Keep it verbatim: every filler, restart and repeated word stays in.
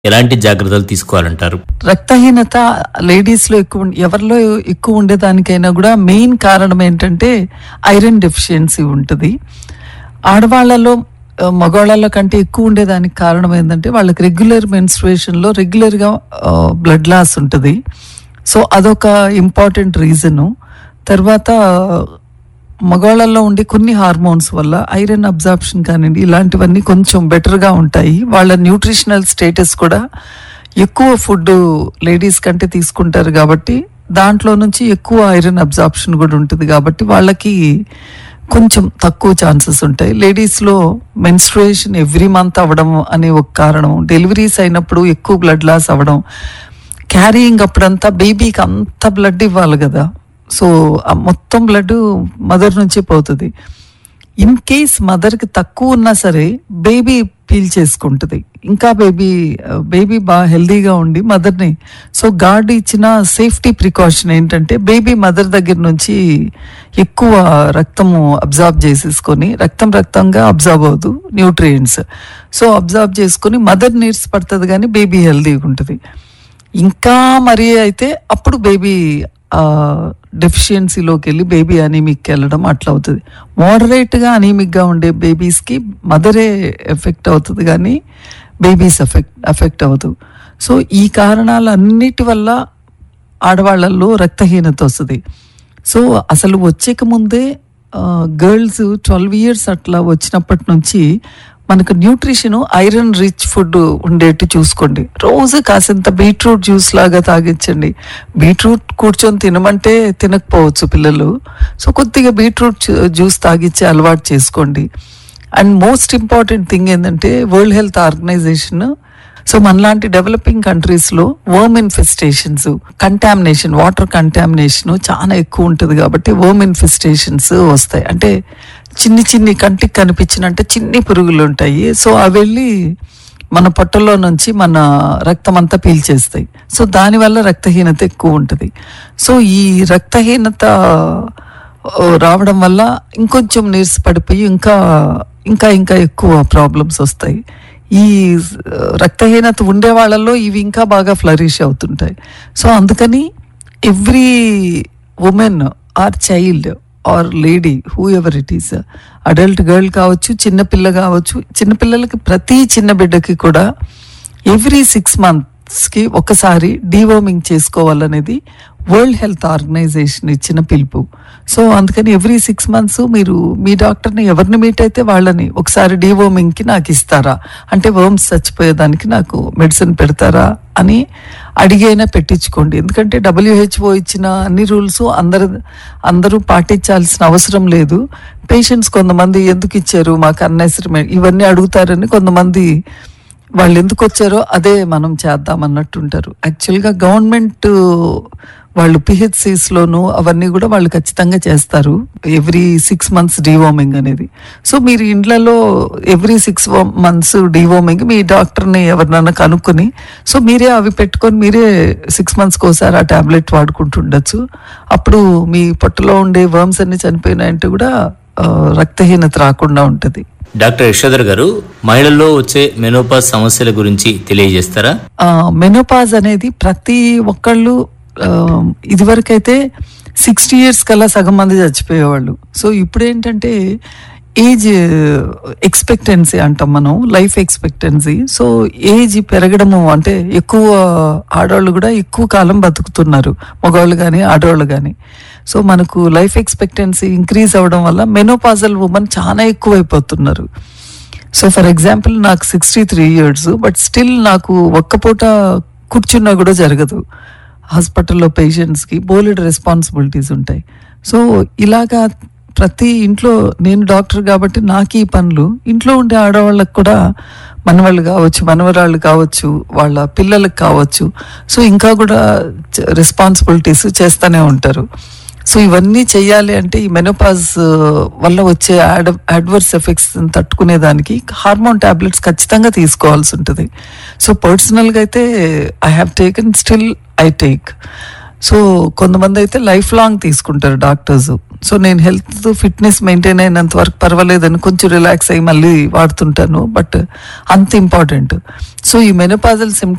ఎలాంటి జాగ్రత్తలు తీసుకోవాలంటారు? రక్తహీనత లేడీస్ లో ఎక్కువ ఉం- ఎవరిలో ఎక్కువ ఉండేదానికైనా కూడా మెయిన్ కారణం ఏంటంటే ఐరన్ డెఫిషియన్సీ ఉంటుంది. ఆడవాళ్లలో ఆ, మగవాళ్ళ కంటే ఎక్కువ ఉండేదానికి కారణం ఏంటంటే వాళ్ళకి రెగ్యులర్ మెన్స్ట్రుయేషన్ లో రెగ్యులర్ గా బ్లడ్ లాస్ ఉంటుంది. సో అదొక ఇంపార్టెంట్ రీజను. తర్వాత మగవాళ్ళల్లో ఉండే కొన్ని హార్మోన్స్ వల్ల ఐరన్ అబ్జార్ప్షన్ కానివ్వండి ఇలాంటివన్నీ కొంచెం బెటర్గా ఉంటాయి. వాళ్ళ న్యూట్రిషనల్ స్టేటస్ కూడా ఎక్కువ ఫుడ్ లేడీస్ కంటే తీసుకుంటారు కాబట్టి దాంట్లో నుంచి ఎక్కువ ఐరన్ అబ్జార్ప్షన్ కూడా ఉంటుంది కాబట్టి వాళ్ళకి కొంచెం తక్కువ ఛాన్సెస్ ఉంటాయి. లేడీస్లో మెన్స్ట్రుయేషన్ ఎవ్రీ మంత్ అవ్వడం అనే ఒక కారణం, డెలివరీస్ అయినప్పుడు ఎక్కువ బ్లడ్ లాస్ అవ్వడం, క్యారీయింగ్ అప్పుడంతా బేబీకి అంత బ్లడ్ ఇవ్వాలి కదా, సో ఆ మొత్తం బ్లడ్ మదర్ నుంచి పోతుంది. ఇన్ కేస్ మదర్కి తక్కువ ఉన్నా సరే బేబీ పీల్ చేసుకుంటుంది. ఇంకా బేబీ బేబీ బాగా హెల్దీగా ఉండి మదర్ని, సో గాడ్ ఇచ్చిన సేఫ్టీ ప్రికాషన్ ఏంటంటే బేబీ మదర్ దగ్గర నుంచి ఎక్కువ రక్తము అబ్జార్బ్ చేసేసుకొని, రక్తం రక్తంగా అబ్జార్బ్ అవ్వదు న్యూట్రియంట్స్, సో అబ్జార్బ్ చేసుకొని మదర్ నీడ్స్ పడుతుంది కానీ బేబీ హెల్దీగా ఉంటుంది. ఇంకా మరీ అయితే అప్పుడు బేబీ డెఫిషియన్సీలోకి వెళ్ళి బేబీ అనీమిక్కి వెళ్ళడం అట్లా అవుతుంది. మోడరేట్గా అనీమిక్గా ఉండే బేబీస్కి మదరే ఎఫెక్ట్ అవుతుంది కానీ బేబీస్ ఎఫెక్ట్ ఎఫెక్ట్ అవ్వదు. సో ఈ కారణాలన్నిటి వల్ల ఆడవాళ్ళల్లో రక్తహీనత వస్తుంది. సో అసలు వచ్చేక ముందే గర్ల్స్ ట్వెల్వ్ ఇయర్స్ అట్లా వచ్చినప్పటి నుంచి మనకు న్యూట్రిషన్ ఐరన్ రిచ్ ఫుడ్ ఉండేట్టు చూసుకోండి. రోజు కాసింత బీట్రూట్ జ్యూస్ లాగా తాగించండి. బీట్రూట్ కూర్చొని తినమంటే తినకపోవచ్చు పిల్లలు, సో కొద్దిగా బీట్రూట్ జ్యూస్ తాగించే అలవాటు చేసుకోండి. అండ్ మోస్ట్ ఇంపార్టెంట్ థింగ్ ఏంటంటే వరల్డ్ హెల్త్ ఆర్గనైజేషన్, సో మనలాంటి డెవలపింగ్ కంట్రీస్లో worm infestations, contamination, water contamination చాలా ఎక్కువ ఉంటుంది కాబట్టి వర్మ్ ఇన్ఫెస్టేషన్స్ వస్తాయి. అంటే చిన్ని చిన్ని కంటికి కనిపించినంటే చిన్ని పురుగులు ఉంటాయి. సో అవి వెళ్ళి మన పొట్టలో నుంచి మన రక్తం అంతా పీల్చేస్తాయి. సో దానివల్ల రక్తహీనత ఎక్కువ ఉంటుంది. సో ఈ రక్తహీనత రావడం వల్ల ఇంకొంచెం నీరస పడిపోయి ఇంకా ఇంకా ఇంకా ఎక్కువ ప్రాబ్లమ్స్ వస్తాయి. ఈ రక్తహీనత ఉండే వాళ్ళల్లో ఇవి ఇంకా బాగా ఫ్లరిష్ అవుతుంటాయి. సో అందుకని every women are child or lady who ever it is, adult girl కావచ్చు, చిన్నపిల్ల కావచ్చు, చిన్నపిల్లలకి ప్రతి చిన్న బిడ్డకి కూడా ఎవ్రీ సిక్స్ మంత్స్కి ఒకసారి డీవర్మింగ్ చేసుకోవాలనేది వరల్డ్ హెల్త్ ఆర్గనైజేషన్ ఇచ్చిన పిలుపు. సో అందుకని ఎవ్రీ సిక్స్ మంత్స్ మీరు మీ డాక్టర్ని ఎవరిని మీట్ అయితే వాళ్ళని ఒకసారి డీవర్మింగ్కి నాకు ఇస్తారా, అంటే వర్మ్స్ చచ్చిపోయేదానికి నాకు మెడిసిన్ పెడతారా అని అడిగైనా పెట్టించుకోండి. ఎందుకంటే డబ్ల్యూహెచ్ఓ ఇచ్చిన అన్ని రూల్స్ అందరు అందరూ పాటించాల్సిన అవసరం లేదు. పేషెంట్స్ కొంతమంది ఎందుకు ఇచ్చారు మాకు అన్నెసరీ ఇవన్నీ అడుగుతారని కొంతమంది వాళ్ళు ఎందుకు వచ్చారో అదే మనం చేద్దాం అన్నట్టుంటారు. యాక్చువల్గా గవర్నమెంట్ వాళ్ళు పిహెచ్సిస్లోను అవన్నీ కూడా వాళ్ళు ఖచ్చితంగా చేస్తారు ఎవ్రీ సిక్స్ మంత్స్ డీవార్మింగ్ అనేది. సో మీరు ఇండ్లలో ఎవ్రీ సిక్స్ మంత్స్ డీవార్మింగ్ మీ డాక్టర్ని ఎవరినైనా కనుక్కొని, సో మీరే అవి పెట్టుకొని మీరే సిక్స్ మంత్స్కి ఒకసారి ఆ ట్యాబ్లెట్ వాడుకుంటుండొచ్చు. అప్పుడు మీ పొట్టలో ఉండే వర్మ్స్ అన్ని చనిపోయినాయంటే కూడా ఆ, రక్తహీనత రాకుండా ఉంటుంది. డాక్టర్ యశోధర్ గారు, మహిళల్లో వచ్చే మెనోపాజ్ సమస్యల గురించి తెలియజేస్తారా? మెనోపాజ్ అనేది ప్రతి ఒక్కళ్ళు ఇదివరకైతే సిక్స్టీ ఇయర్స్ కల్లా సగం మంది చచ్చిపోయేవాళ్ళు. సో ఇప్పుడు ఏంటంటే ఏజ్ ఎక్స్పెక్టెన్సీ అంటాం మనం, లైఫ్ ఎక్స్పెక్టెన్సీ. సో ఏజ్ పెరగడము అంటే ఎక్కువ ఆడవాళ్ళు కూడా ఎక్కువ కాలం బతుకుతున్నారు, మగవాళ్ళు కానీ ఆడవాళ్ళు కానీ. సో మనకు లైఫ్ ఎక్స్పెక్టెన్సీ ఇంక్రీజ్ అవ్వడం వల్ల మెనోపాజల్ ఉమెన్ చాలా ఎక్కువైపోతున్నారు. సో ఫర్ ఎగ్జాంపుల్ నాకు sixty three years but still నాకు ఒక్క పూట కూర్చున్నా కూడా జరగదు. హాస్పిటల్లో పేషెంట్స్కి బోలెడ్ రెస్పాన్సిబిలిటీస్ ఉంటాయి. సో ఇలాగా ప్రతి ఇంట్లో, నేను డాక్టర్ కాబట్టి నాకు ఈ పనులు, ఇంట్లో ఉండే ఆడవాళ్ళకు కూడా మనవాళ్ళు కావచ్చు, మనవరాళ్ళు కావచ్చు, వాళ్ళ పిల్లలకు కావచ్చు, సో ఇంకా కూడా రెస్పాన్సిబిలిటీస్ చేస్తూనే ఉంటారు. సో ఇవన్నీ చెయ్యాలి అంటే ఈ మెనోపాజ్ వల్ల వచ్చే add adverse effects తట్టుకునేదానికి hormone tablets ఖచ్చితంగా తీసుకోవాల్సి ఉంటుంది. సో పర్సనల్గా అయితే I have taken, still I take. So కొంతమంది అయితే లైఫ్ లాంగ్ తీసుకుంటారు డాక్టర్స్. సో నేను హెల్త్ ఫిట్నెస్ మెయింటైన్ అయినంత వరకు పర్వాలేదని కొంచెం రిలాక్స్ అయ్యి మళ్ళీ వాడుతుంటాను, బట్ అంత ఇంపార్టెంట్. సో ఈ మెనోపాజల్ సిమ్టమ్స్